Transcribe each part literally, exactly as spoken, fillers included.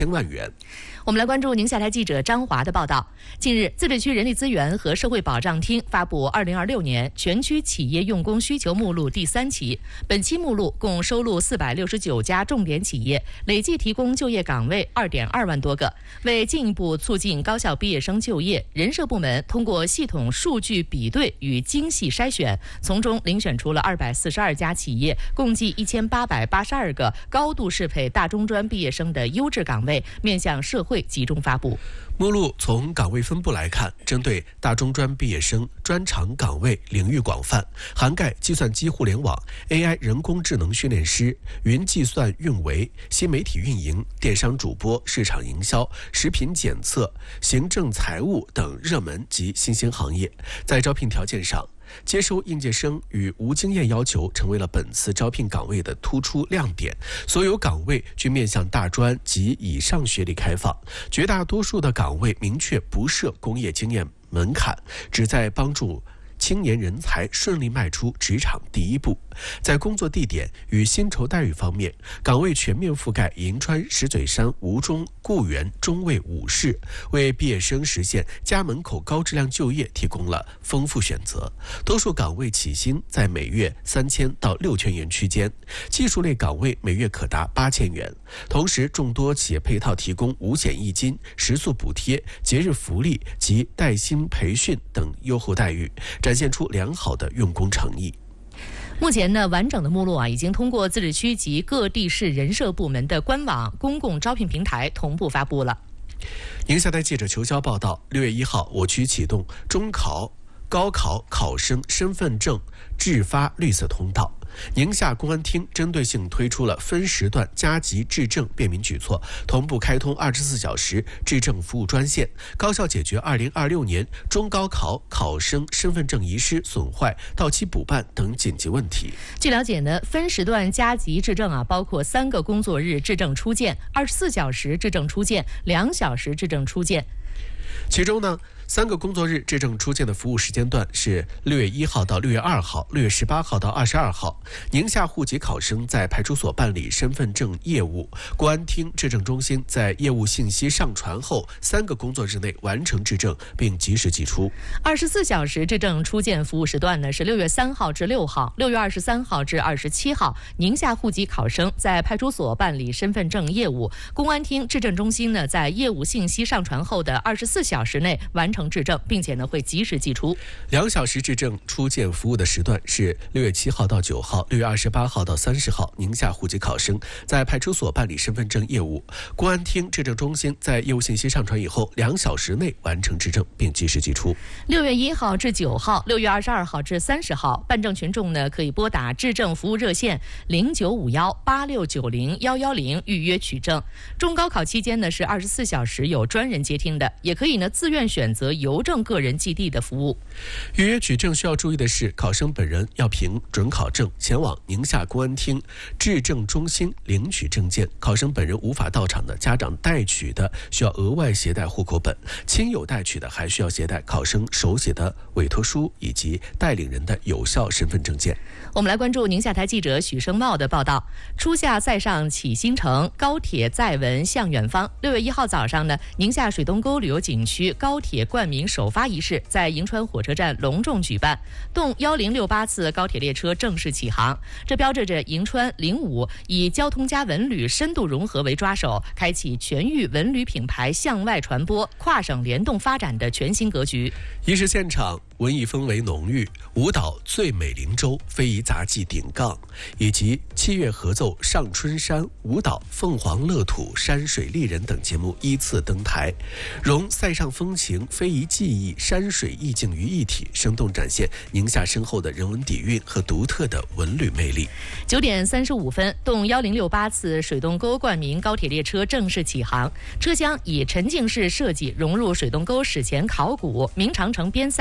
千万元。 我们来关注宁夏台记者张华的报道。近日，自治区人力资源和社会保障厅发布二零二六年全区企业用工需求目录第三期。本期目录共收录四百六十九家重点企业，累计提供就业岗位二点二万多个。为进一步促进高校毕业生就业，人社部门通过系统数据比对与精细筛选，从中遴选出了二百四十二家企业，共计一千八百八十二个高度适配大中专毕业生的优质岗位，面向社会会集中发布。 目录从岗位分布来看，针对大中专毕业生专长岗位领域广泛，涵盖计算机互联网、A I 人工智能训练师、云计算运维、新媒体运营、电商主播、市场营销、食品检测、行政财务等热门及新兴行业。在招聘条件上，接收应届生与无经验要求成为了本次招聘岗位的突出亮点。所有岗位均面向大专及以上学历开放，绝大多数的岗位明确不设工业经验门槛，旨在帮助青年人才顺利迈出职场第一步。在工作地点与薪酬待遇方面，岗位全面覆盖银川、石嘴山、吴中、固原、中卫五市，为毕业生实现家门口高质量就业提供了丰富选择。多数岗位起薪在每月三千到六千元区间，技术类岗位每月可达八千元。同时，众多企业配套提供五险一金、食宿补贴、节日福利及带薪培训等优厚待遇，展现出良好的用工诚意。 目前呢，完整的目录啊，已经通过自治区及各地市人社部门的官网、公共招聘平台同步发布了。 宁夏台记者裘潇报道，六月一号，我区启动中考、高考考生身份证制发绿色通道。宁夏公安厅针对性推出了分时段加急质证便民举措，同步开通二十四小时质证服务专线，高效解决二零二六年中高考考生身份证遗失、损坏、到期补办等紧急问题。 据了解呢，分时段加急质证啊，包括三个工作日质证出件、二十四小时质证出件、两小时质证出件。 其中呢，三个工作日质证出件的服务时间段是六月一号到六月二号、六月十八号到二十二号。宁夏户籍考生在派出所办理身份证业务，公安厅质证中心在业务信息上传后三个工作日内完成质证，并及时寄出。 二十四小时质证出件服务时段呢是六月三号至六号、六月二十三号至二十七号。宁夏户籍考生在派出所办理身份证业务，公安厅质证中心呢在业务信息上传后的二十四小时内完成质证，并且呢会及时寄出。 两小时质证出件服务的时段是六月七号到九号、六月二十八号到三十号。宁夏户籍考生在派出所办理身份证业务，公安厅质证中心在业务信息上传以后两小时内完成质证，并及时寄出。 六月一号至九号、六月二十二号至三十号，办证群众呢可以拨打质证服务热线零九五幺八六九零幺幺零预约取证。中高考期间呢是二十四小时有专人接听的，也可以呢自愿选择邮政个人寄递的服务。 预约取证需要注意的是，考生本人要凭准考证前往宁夏公安厅质证中心领取证件，考生本人无法到场的，家长代取的需要额外携带户口本，亲友代取的还需要携带考生手写的委托书以及带领人的有效身份证件。 我们来关注宁夏台记者许胜茂的报道。初夏在上启新城，高铁在闻向远方。六月一号早上呢，宁夏水东沟旅游景区高铁冠名首发仪式在银川火车站隆重举办，动一零六八次高铁列车正式启航。这标志着银川零五以交通加文旅深度融合为抓手，开启全域文旅品牌向外传播、跨省联动发展的全新格局。 仪式现场文艺氛围浓郁，舞蹈《最美灵州》、非遗杂技顶杠，以及七月合奏上春山、舞蹈凤凰乐土、山水丽人等节目依次登台，融塞上风情、非遗技艺、山水意境于一体，生动展现宁夏深厚的人文底蕴和独特的文旅魅力。 九点三十五分，动一零六八次水东沟冠名高铁列车正式启航，车厢以沉浸式设计融入水东沟史前考古、明长城边塞、草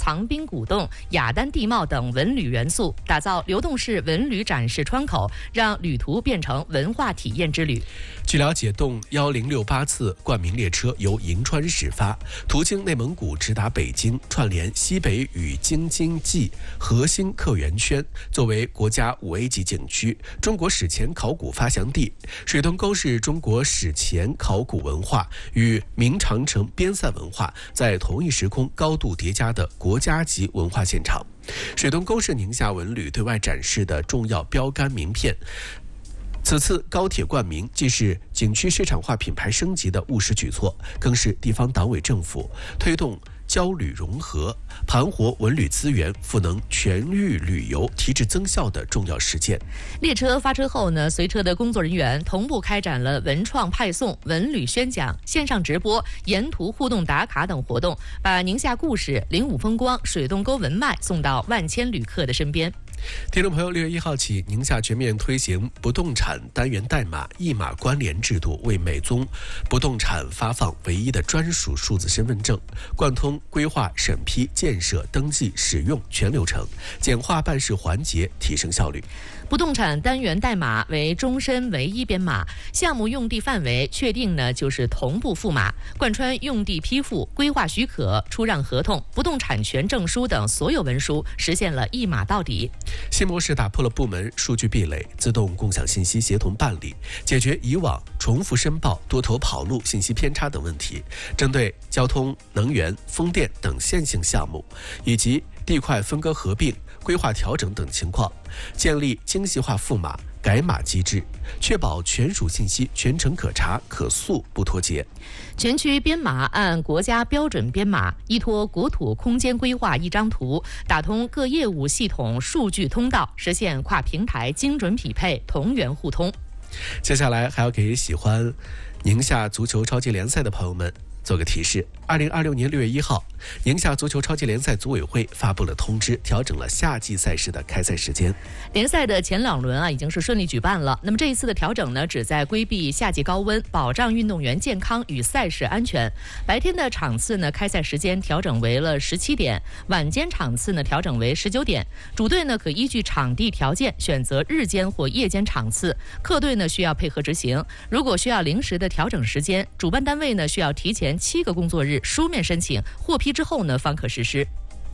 唐滨古洞、雅丹地貌等文旅元素，打造流动式文旅展示窗口，让旅途变成文化体验之旅。 据了解，动一零六八次冠名列车由银川始发，途经内蒙古直达北京，串联西北与京津冀核心客源圈，作为国家五 A 级景区、中国史前考古发祥地。水东沟是中国史前考古文化与明长城边塞文化在同一时空高度叠加的国家级文化现场。水东沟是宁夏文旅对外展示的重要标杆名片。此次高铁冠名既是景区市场化品牌升级的务实举措，更是地方党委政府推动交旅融合、盘活文旅资源、赋能全域旅游提质增效的重要实践。 列车发车后呢，随车的工作人员同步开展了文创派送、文旅宣讲、线上直播、沿途互动打卡等活动，把宁夏故事、灵武风光、水洞沟文脉送到万千旅客的身边。 听众朋友，六月一号起，宁夏全面推行不动产单元代码一码关联制度，为每宗不动产发放唯一的专属数字身份证，贯通规划、审批、建设、登记、使用全流程，简化办事环节，提升效率。 不动产单元代码为终身唯一编码，项目用地范围确定呢就是同步赋码，贯穿用地批复、规划许可、出让合同、不动产权证书等所有文书，实现了一码到底。 新模式打破了部门数据壁垒，自动共享信息，协同办理，解决以往重复申报、多头跑路、信息偏差等问题。针对交通、能源、风电等线性项目，以及地块分割合并、规划调整等情况，建立精细化赋码、改码机制，确保全属信息全程可查、可溯，不脱节。 全区编码按国家标准编码，依托国土空间规划一张图，打通各业务系统数据通道，实现跨平台精准匹配、同源互通。 接下来还要给喜欢宁夏足球超级联赛的朋友们做个提示：二零二六年六月一号，宁夏足球超级联赛组委会发布了通知，调整了夏季赛事的开赛时间。 联赛的前两轮啊已经是顺利举办了，那么这一次的调整呢，旨在规避夏季高温，保障运动员健康与赛事安全。白天的场次呢，开赛时间调整为了十七点，晚间场次呢调整为十九点。主队呢可依据场地条件选择日间或夜间场次，客队呢需要配合执行。如果需要临时的调整时间，主办单位呢需要提前七个工作日书面申请，获批之后呢方可实施。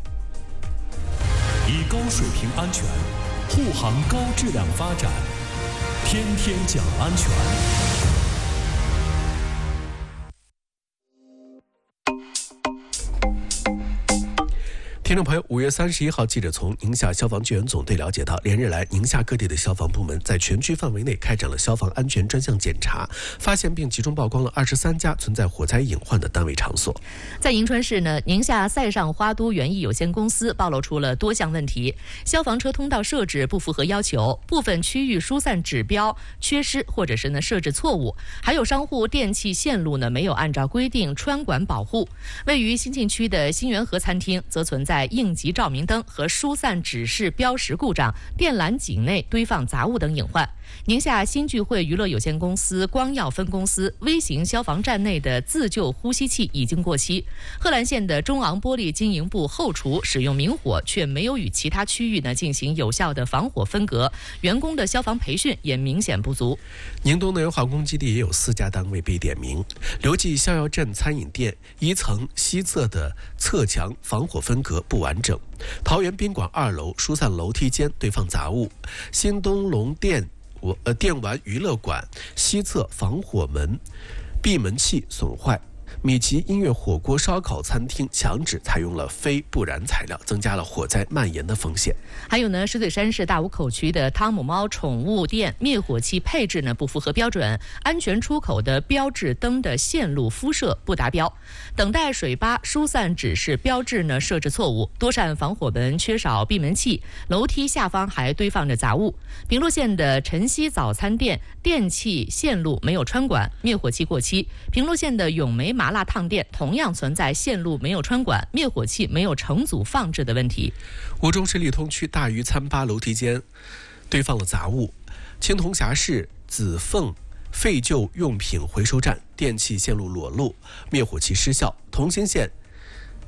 以高水平安全护航高质量发展，天天讲安全。 听众朋友，五月三十一号，记者从宁夏消防救援总队了解到，连日来，宁夏各地的消防部门在全区范围内开展了消防安全专项检查，发现并集中曝光了二十三家存在火灾隐患的单位场所。 在银川市呢，宁夏塞上花都园艺有限公司暴露出了多项问题：消防车通道设置不符合要求，部分区域疏散指标缺失，或者是呢设置错误，还有商户电气线路呢没有按照规定穿管保护。位于新沁区的新源河餐厅则存在应急照明灯和疏散指示标识故障、电缆井内堆放杂物等隐患。宁夏新聚会娱乐有限公司光耀分公司微型消防站内的自救呼吸器已经过期。贺兰县的中昂玻璃经营部后厨使用明火，却没有与其他区域呢进行有效的防火分隔，员工的消防培训也明显不足。 宁东能源化工基地也有四家单位被点名。刘记逍遥镇餐饮店一层西侧的侧墙防火分隔不完整，桃园宾馆二楼疏散楼梯间堆放杂物，新东龙店呃电玩娱乐馆西侧防火门闭门器损坏，米奇音乐火锅烧烤餐厅墙纸采用了非不燃材料，增加了火灾蔓延的风险。 还有呢，石嘴山市大武口区的汤姆猫宠物店灭火器配置呢不符合标准，安全出口的标志灯的线路肤色不达标，等待水坝疏散指示标志呢设置错误，多扇防火门缺少闭门器，楼梯下方还堆放着杂物。平洛县的晨曦早餐店电气线路没有穿管，灭火器过期。平洛县的永梅麻辣烫店同样存在线路没有穿管、灭火器没有成组放置的问题。 吴中市利通区大鱼餐吧楼梯间堆放了杂物，青铜峡市紫凤废旧用品回收站电气线路裸露，灭火器失效。同心县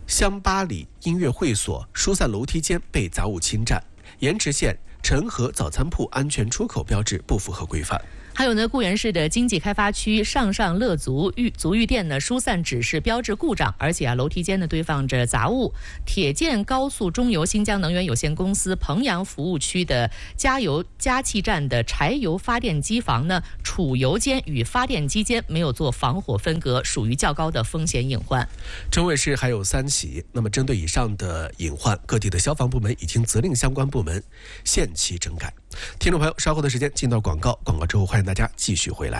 乡八里音乐会所疏散楼梯间被杂物侵占，盐池县陈河早餐铺安全出口标志不符合规范。 还有呢，固原市的经济开发区上上乐足浴足浴店呢，疏散指示标志故障，而且啊，楼梯间呢堆放着杂物。铁建高速中油新疆能源有限公司彭阳服务区的加油加气站的柴油发电机房呢，储油间与发电机间没有做防火分隔，属于较高的风险隐患。 中卫市还有三起，那么针对以上的隐患，各地的消防部门已经责令相关部门限期整改。听众朋友，稍后的时间进到广告，广告之后欢迎大家继续回来。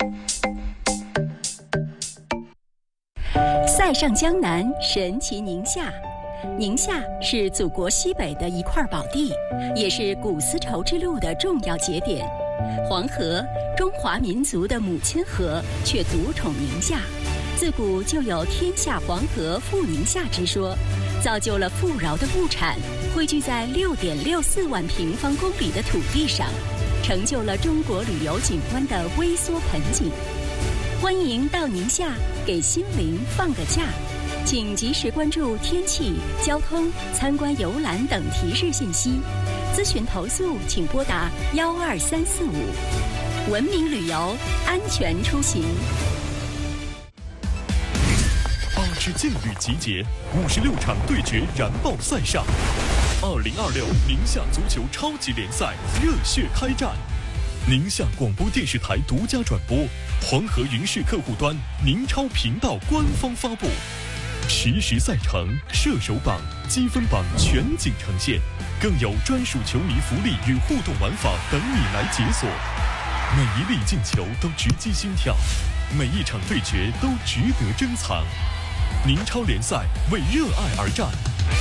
塞上江南，神奇宁夏。宁夏是祖国西北的一块宝地，也是古丝绸之路的重要节点。黄河，中华民族的母亲河，却独宠宁夏。自古就有天下黄河富宁夏之说，造就了富饶的物产汇聚在六点六四万平方公里的土地上，成就了中国旅游景观的微缩盆景。欢迎到宁夏给心灵放个假，请及时关注天气、交通、参观游览等提示信息。咨询投诉请拨打幺二三四五。文明旅游，安全出行。 八支劲旅集结，五十六场对决燃爆赛上。二零二六宁夏足球超级联赛热血开战，宁夏广播电视台独家转播，黄河云视客户端宁超频道官方发布，实时赛程、射手榜、积分榜全景呈现，更有专属球迷福利与互动玩法等你来解锁。每一粒进球都直击心跳，每一场对决都值得珍藏。宁超联赛为热爱而战，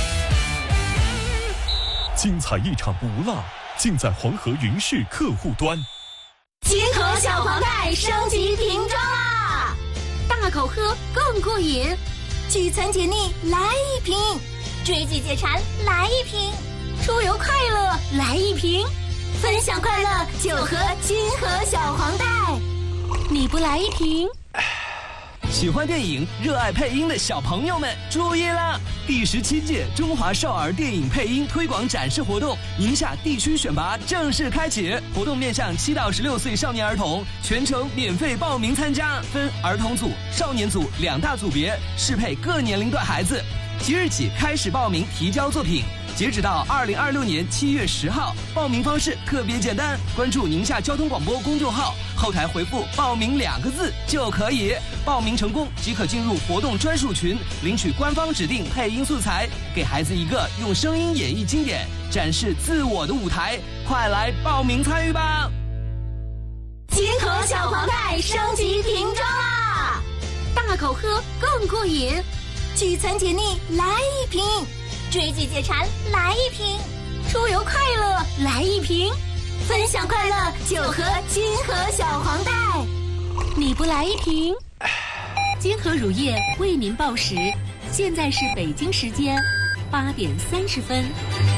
精彩一场不落，尽在黄河云视客户端。 金河小黄袋升级瓶装啦，大口喝更过瘾，聚餐解腻来一瓶，追剧解馋来一瓶，出游快乐来一瓶，分享快乐就喝金河小黄袋。你不来一瓶？ 喜欢电影、热爱配音的小朋友们注意啦！第十七届中华少儿电影配音推广展示活动宁夏地区选拔正式开启，活动面向七到十六岁少年儿童，全程免费报名参加，分儿童组、少年组两大组别，适配各年龄段孩子。即日起开始报名提交作品，截止到二零二六年七月十号。报名方式特别简单，关注宁夏交通广播公众号，后台回复报名两个字就可以。报名成功即可进入活动专属群，领取官方指定配音素材，给孩子一个用声音演绎经典、展示自我的舞台。快来报名参与吧！ 金河小黄袋升级瓶装啦，大口喝更过瘾，聚餐解腻来一瓶，追剧解馋来一瓶，出游快乐来一瓶，分享快乐就喝金河小黄袋。你不来一瓶？金河乳业为您报时，现在是北京时间八点三十分。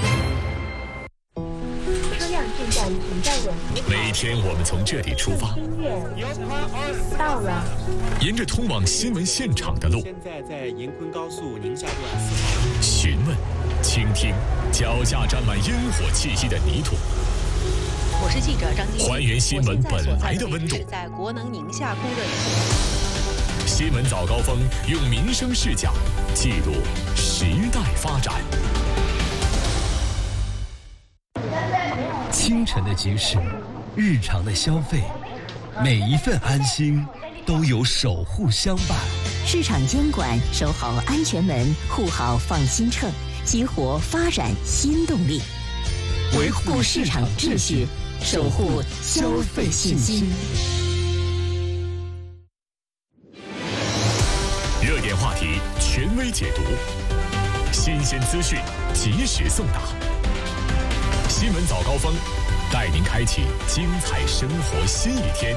车辆正在停站稳扶。 每天我们从这里出发， 到了， 沿着通往新闻现场的路， 现在在延昆高速宁夏段询问、倾听脚下沾满烟火气息的泥土。 我是记者张晶， 还原新闻本来的温度。 在国能宁夏供热营。 新闻早高峰用民生视角记录时代发展。 清晨的集市，日常的消费，每一份安心都有守护相伴。 市场监管，守好安全门，护好放心秤，激活发展新动力，维护市场秩序，守护消费信心。 热点话题权威解读，新鲜资讯及时送达。新闻早高峰，带您开启精彩生活新一天。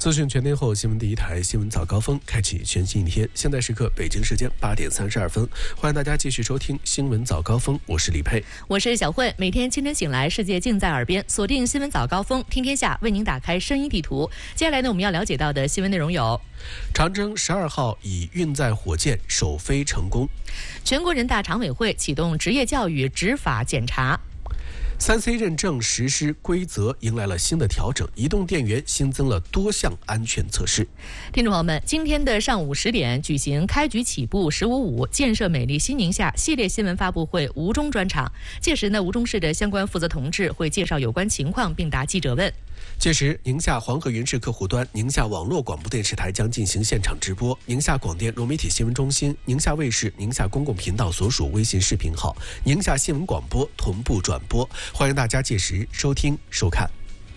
资讯全天候，新闻第一台新闻早高峰开启全新一天。现在时刻北京时间八点三十二分，欢迎大家继续收听新闻早高峰，我是李佩， 我是小慧。每天清晨醒来，世界尽在耳边，锁定新闻早高峰，听天下，为您打开声音地图。接下来呢，我们要了解到的新闻内容有： 长征十二号以运载火箭首飞成功； 全国人大常委会启动职业教育执法检查。 三 C 认证实施规则迎来了新的调整，移动电源新增了多项安全测试。 听众朋友们，今天的上午十点举行开局起步十五五建设美丽新宁夏系列新闻发布会吴中专场，届时呢，吴中市的相关负责同志会介绍有关情况并答记者问。 届时，宁夏黄河云视客户端、宁夏网络广播电视台将进行现场直播，宁夏广电融媒体新闻中心、宁夏卫视、宁夏公共频道所属微信视频号、宁夏新闻广播同步转播，欢迎大家届时收听收看。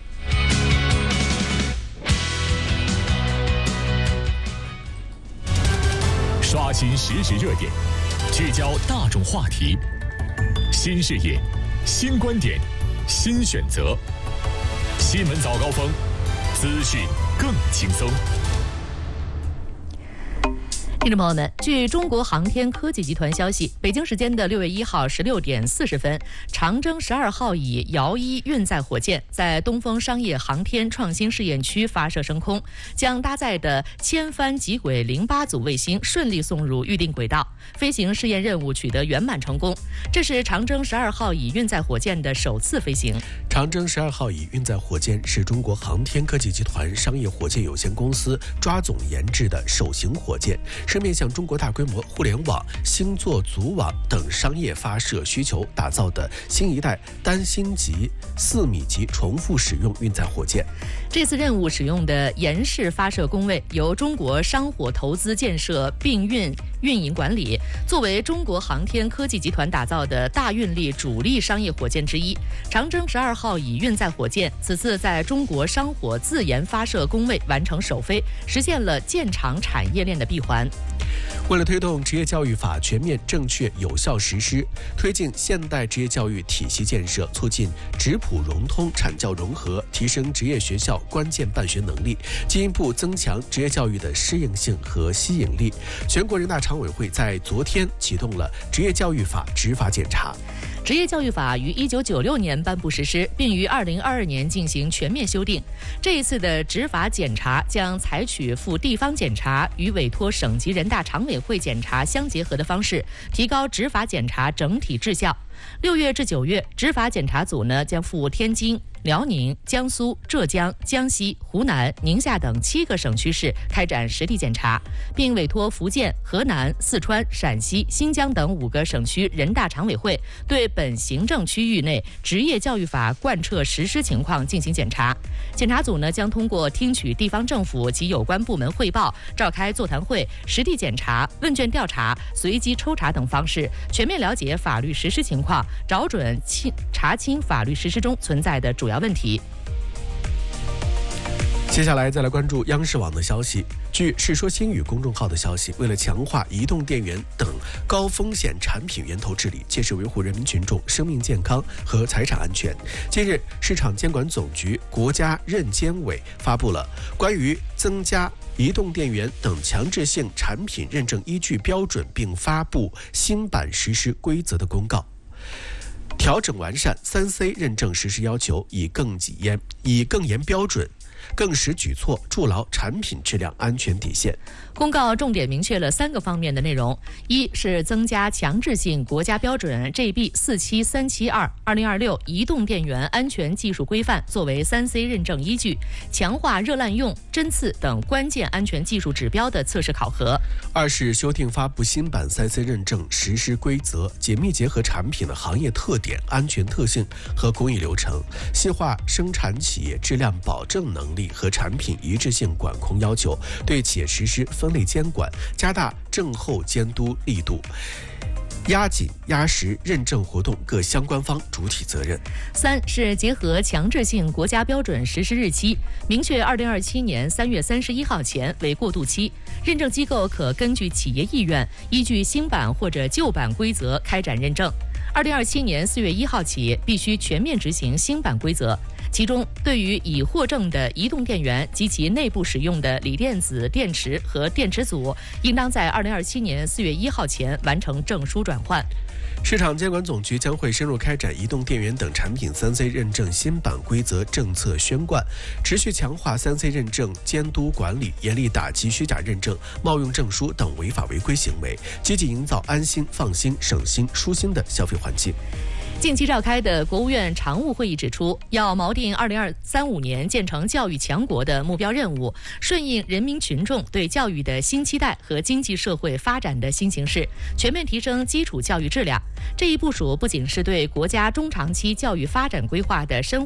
刷新实时热点，聚焦大众话题，新视野、新观点、新选择。新闻早高峰，资讯更轻松。 听众朋友们，据中国航天科技集团消息，北京时间的六月一号十六点四十分，长征十二号乙遥一运载火箭在东风商业航天创新试验区发射升空，将搭载的千帆极轨零八组卫星顺利送入预定轨道，飞行试验任务取得圆满成功。这是长征十二号乙运载火箭的首次飞行。 长征十二号乙运载火箭是中国航天科技集团商业火箭有限公司抓总研制的首型火箭，是面向中国大规模互联网、星座组网等商业发射需求打造的新一代单星级四米级重复使用运载火箭。 这次任务使用的延式发射工位由中国商火投资建设并运运营管理，作为中国航天科技集团打造的大运力主力商业火箭之一，长征十二号乙运载火箭此次在中国商火自研发射工位完成首飞，实现了建厂产业链的闭环。 为了推动职业教育法全面正确有效实施，推进现代职业教育体系建设，促进职普融通、产教融合，提升职业学校关键办学能力，进一步增强职业教育的适应性和吸引力，全国人大常委会在昨天启动了职业教育法执法检查。 职业教育法于一九九六年颁布实施，并于二零二二年进行全面修订。这一次的执法检查将采取赴地方检查与委托省级人大常委会检查相结合的方式，提高执法检查整体质效。六月至九月，执法检查组呢将赴天津、辽宁、江苏、浙江、江西、湖南、宁夏等七个省区市开展实地检查，并委托福建、河南、四川、陕西、新疆等五个省区人大常委会对本行政区域内职业教育法贯彻实施情况进行检查。检查组呢将通过听取地方政府及有关部门汇报、召开座谈会、实地检查、问卷调查、随机抽查等方式，全面了解法律实施情况，找准清查清法律实施中存在的主要问题。 接下来再来关注央视网的消息。据《世说新语》公众号的消息，为了强化移动电源等高风险产品源头治理，切实维护人民群众生命健康和财产安全，近日，市场监管总局、国家认监委发布了关于增加移动电源等强制性产品认证依据标准，并发布新版实施规则的公告，调整完善三 C 认证实施要求，以更严以更严标准、更实举措筑牢产品质量安全底线。 公告重点明确了三个方面的内容：一是增加强制性国家标准 G B 四七三七二二零二六移动电源安全技术规范作为三 C 认证依据，强化热滥用、针刺等关键安全技术指标的测试考核； 二是修订发布新版三 C 认证实施规则，紧密结合产品的行业特点、安全特性和工艺流程，细化生产企业质量保证能力和产品一致性管控要求，对企业实施分类监管，加大证后监督力度，压紧压实认证活动各相关方主体责任。 三是结合强制性国家标准实施日期，明确二零二七年三月三十一号前为过渡期，认证机构可根据企业意愿，依据新版或者旧版规则开展认证。 二零二七年四月一号起必须全面执行新版规则。其中，对于已获证的移动电源及其内部使用的锂电子电池和电池组，应当在二零二七年四月一号前完成证书转换。 市场监管总局将会深入开展移动电源等产品 三 C 认证新版规则政策宣贯，持续强化 三 C 认证监督管理，严厉打击虚假认证、冒用证书等违法违规行为，积极营造安心、放心、省心、舒心的消费环境。 近期召开的国务院常务会议指出，要锚定二零三五年建成教育强国的目标任务，顺应人民群众对教育的新期待和经济社会发展的新形势，全面提升基础教育质量。这一部署不仅是对国家中长期教育发展规划的深